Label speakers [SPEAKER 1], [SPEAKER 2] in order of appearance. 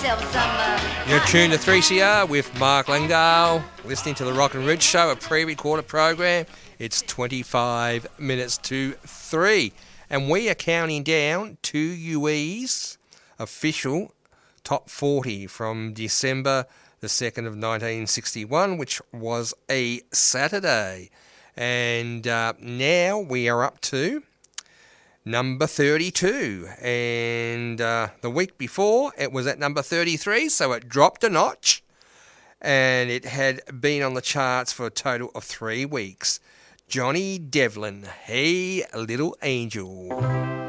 [SPEAKER 1] yourself some...
[SPEAKER 2] You're tuned to 3CR with Mark Langdale, listening to the Rock and Ridge Show, a pre-recorded program. It's 25 minutes to 3, and we are counting down to UE's official top 40 from December the 2nd of 1961, which was a Saturday. And now we are up to number 32, and the week before it was at number 33, so it dropped a notch, and it had been on the charts for a total of 3 weeks. Johnny Devlin, Hey Little Angel.